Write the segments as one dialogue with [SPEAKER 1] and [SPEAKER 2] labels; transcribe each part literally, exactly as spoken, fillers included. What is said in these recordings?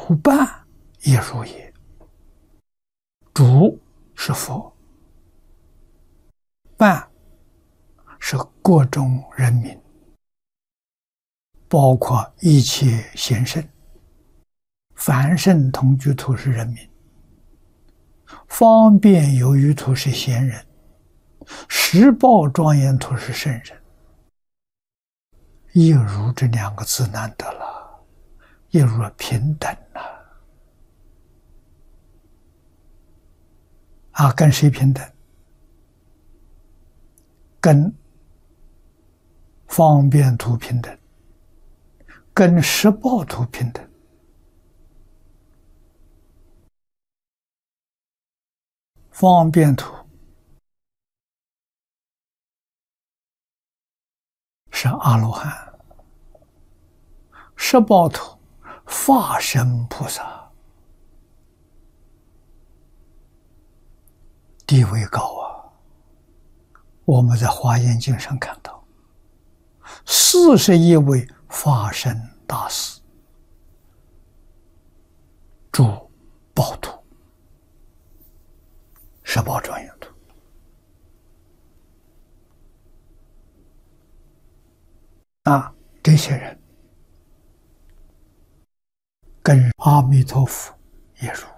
[SPEAKER 1] 主办亦如也。主是佛，办是各种人民，包括一切贤圣，凡圣同居土是人民，方便有余土是贤人，实报庄严土是圣人。亦如这两个字难得了，亦如平等了。啊，跟谁平等？跟方便土平等，跟实报土平等。方便土是阿罗汉，实报土化身菩萨，地位高啊！我们在华严经上看到，四十一位化身大士住报土，实报庄严土。啊，这些人跟阿弥陀佛也如。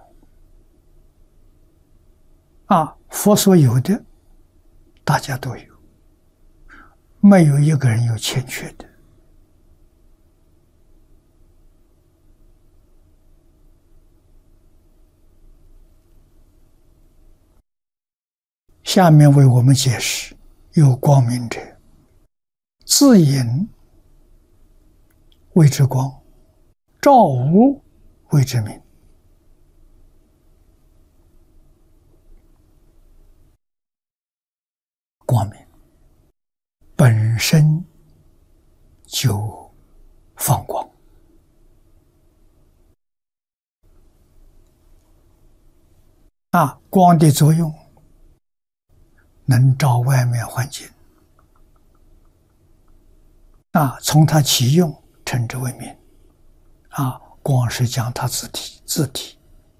[SPEAKER 1] 啊，佛所有的，大家都有，没有一个人有欠缺的。下面为我们解释：有光明者，自隐谓之光，照无谓之明。光明本身就放光，啊，光的作用能照外面环境，啊，从它起用称之为明。啊，光是讲它自体，自体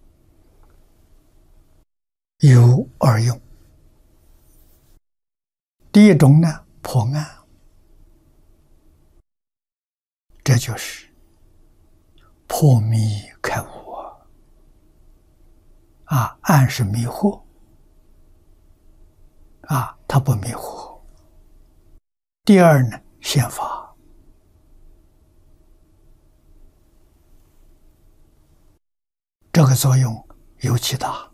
[SPEAKER 1] 有二用。第一种呢，破暗，这就是破迷开悟啊！啊，暗是迷惑，啊，它不迷惑。第二呢，显法，这个作用尤其大。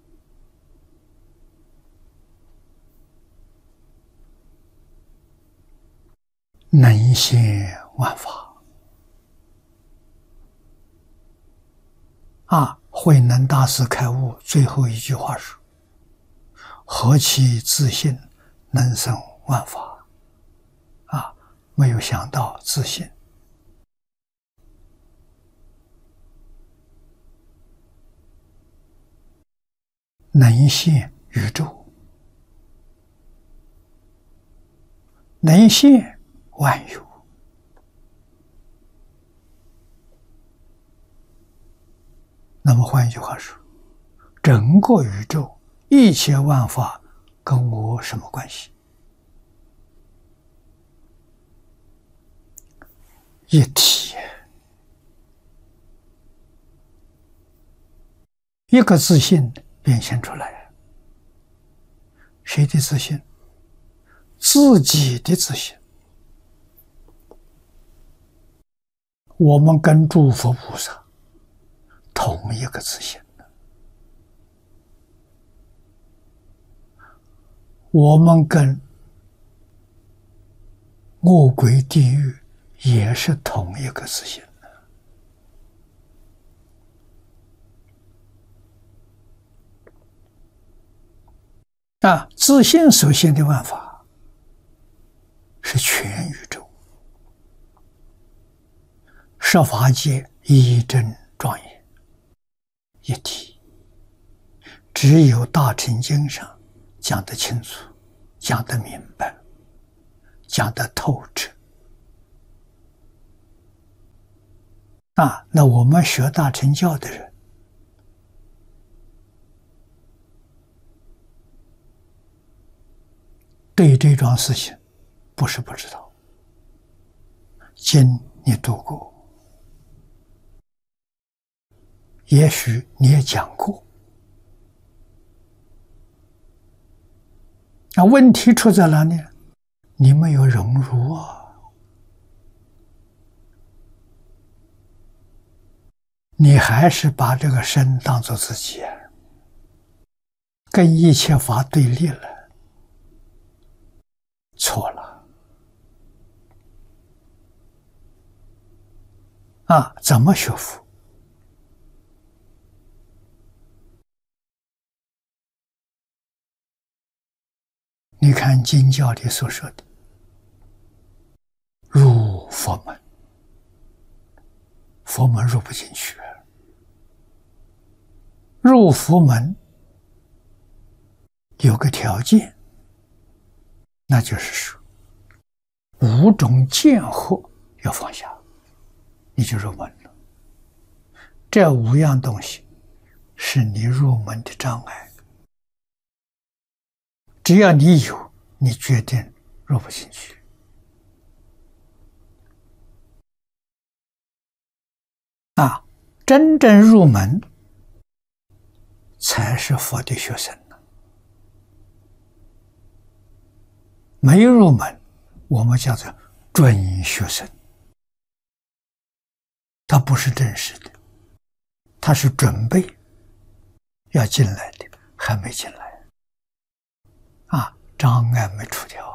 [SPEAKER 1] 能现万法。啊，慧能大师开悟最后一句话说：何其自信，能生万法。啊，没有想到自信。能现宇宙，能现万有。那么换一句话说，整个宇宙一切万法跟我什么关系？一体。一个自信变现出来，谁的自信？自己的自信。我们跟诸佛菩萨同一个自信，我们跟恶鬼地狱也是同一个自信。啊，自信所现的万法是全宇宙，十法界一真庄严一体。只有大乘经上讲得清楚，讲得明白，讲得透彻。 啊，那我们学大乘教的人，对这桩事情不是不知道，经你读过，也许你也讲过。那问题出在哪里？你没有融入啊！你还是把这个身当作自己，跟一切法对立了，错了啊！怎么学佛？你看经教里所说的入佛门，佛门入不进去，入佛门有个条件，那就是说五种见惑要放下，你就入门了。这五样东西是你入门的障碍，只要你有，你决定入不进去。啊，真正入门才是佛的学生呢。没入门，我们叫做准学生，他不是真实的，他是准备要进来的，还没进来。啊，障碍没除掉。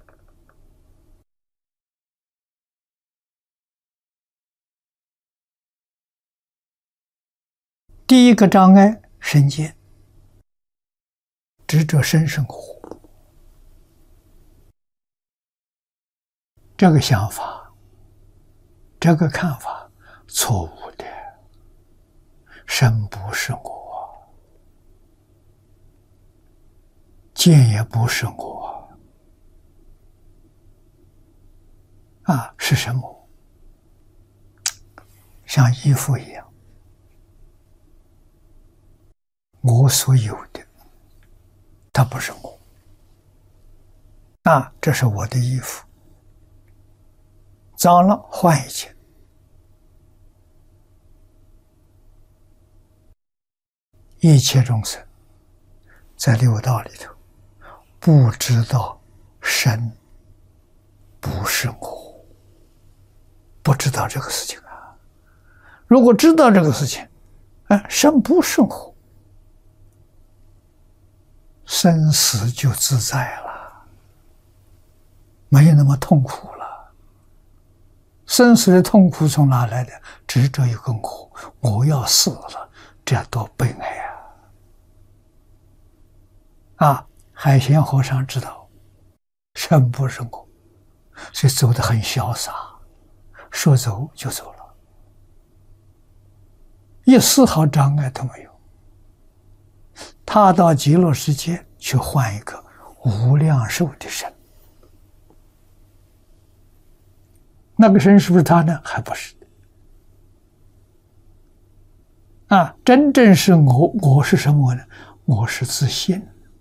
[SPEAKER 1] 第一个障碍，身见，执着身生活，这个想法，这个看法错误的，身不是我，见也不是我，啊，是什么？像衣服一样。我所有的，它不是我。啊，这是我的衣服，脏了换一件。一切众生在六道里头，不知道身不是我，不知道这个事情啊。如果知道这个事情，啊，身不是我，生死就自在了，没有那么痛苦了。生死的痛苦从哪来的？执着一个我，我要死了，这样多悲哀啊！啊，海贤和尚知道身不是我，所以走得很潇洒，说走就走了，一丝毫障碍都没有。他到极乐世界去换一个无量寿的身，那个身是不是他呢？还不是啊！真正是我，我是什么呢？我是自信，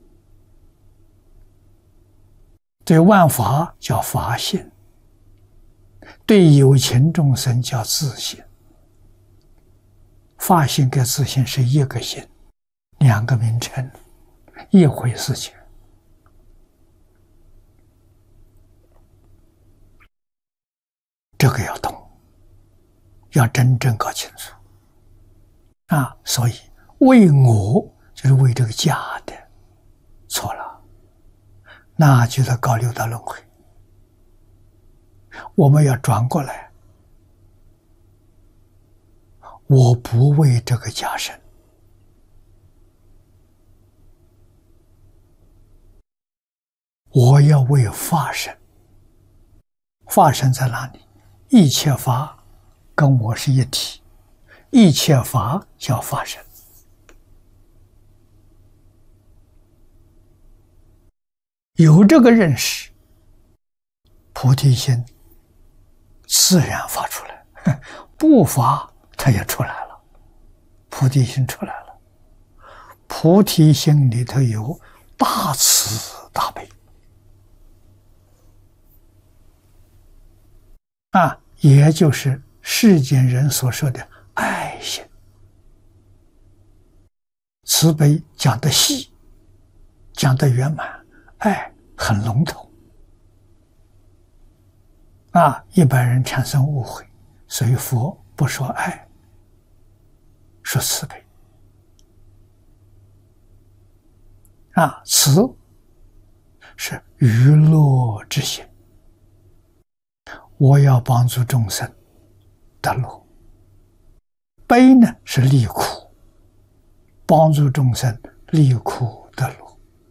[SPEAKER 1] 对万法叫法性，对有情众生叫自性。法性跟自性是一个性，两个名称，一回事情。这个要懂，要真正搞清楚啊！所以为我就是为这个假的，错了，那就在搞六道轮回。我们要转过来，我不为这个假身，我要为法身。法身在哪里？一切法跟我是一体，一切法叫法身。有这个认识，菩提心自然发出来。 不发，它也出来了，菩提心出来了。菩提心里头有大慈大悲啊，也就是世间人所说的爱心。慈悲讲得细，讲得圆满，爱很笼统啊，一般人产生误会，所以佛不说爱，说慈悲啊。慈是娱乐之心，我要帮助众生得乐；悲呢是离苦，帮助众生离苦得乐。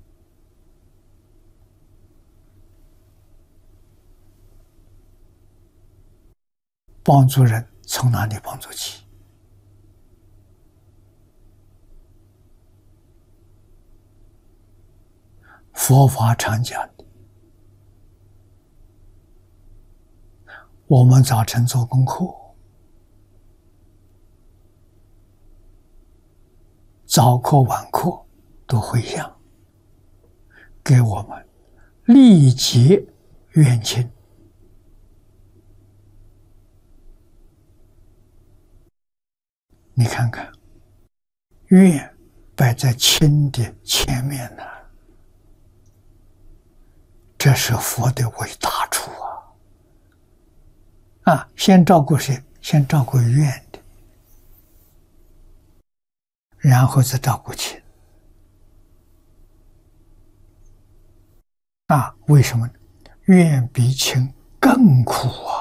[SPEAKER 1] 帮助人从哪里帮助起？佛法常讲的，我们早晨做功课，早课晚课都回向，给我们历劫冤亲。你看看，愿摆在亲的前面呢，这是佛的伟大处啊！啊，先照顾谁？先照顾愿的，然后再照顾亲。啊，为什么呢？愿比亲更苦啊！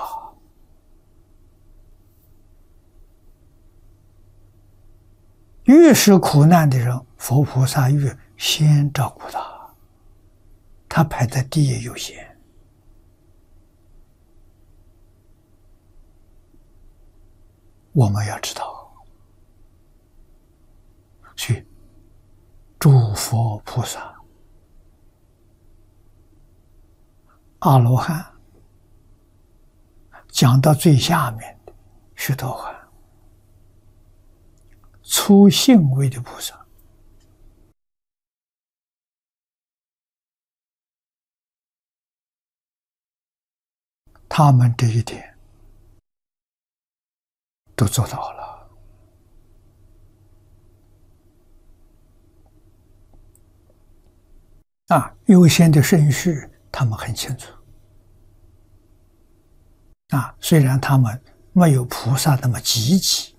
[SPEAKER 1] 越是苦难的人，佛菩萨越先照顾他，他排在第一优先。我们要知道，去诸佛菩萨、阿罗汉，讲到最下面的须陀洹，初信位的菩萨，他们这一点都做到了啊！优先的顺序他们很清楚啊，虽然他们没有菩萨那么积极，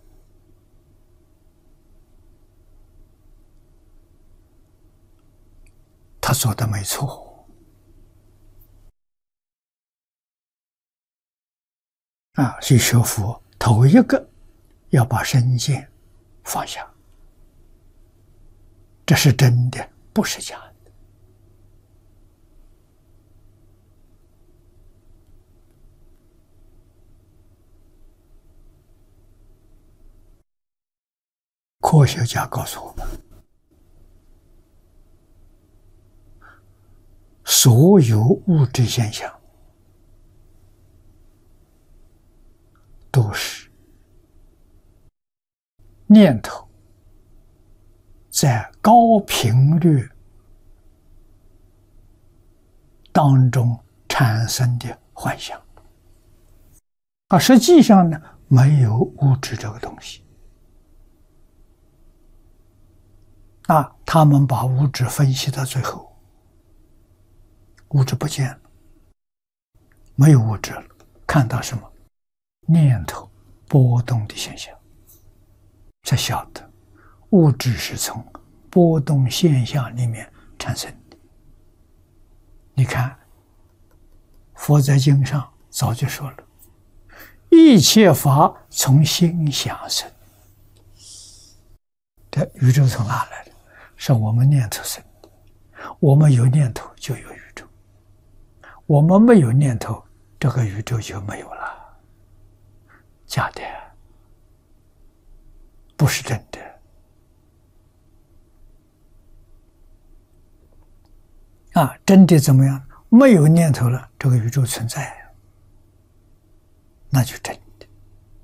[SPEAKER 1] 他做的没错啊，所以学佛头一个要把身见放下，这是真的，不是假的。科学家告诉我们，所有物质现象都是念头在高频率当中产生的幻想啊，实际上呢，没有物质这个东西啊。他们把物质分析到最后，物质不见了，没有物质了，看到什么？念头波动的现象，才晓得物质是从波动现象里面产生的。你看，佛在经上早就说了，一切法从心想生。这宇宙从哪来的？是我们念头生的。我们有念头就有宇宙，我们没有念头，这个宇宙就没有了。假的，不是真的啊！真的怎么样？没有念头了，这个宇宙存在，那就真的。